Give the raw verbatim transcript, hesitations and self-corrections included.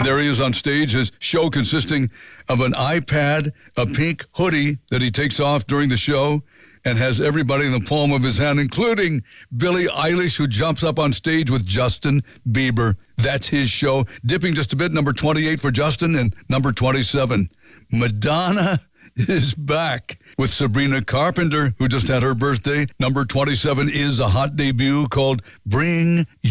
And there he is on stage, his show consisting of an iPad, a pink hoodie that he takes off during the show, and has everybody in the palm of his hand, including Billie Eilish, who jumps up on stage with Justin Bieber. That's his show. Dipping just a bit, number twenty-eight for Justin, and number twenty-seven, Madonna is back with Sabrina Carpenter, who just had her birthday. Number twenty-seven is a hot debut called Bring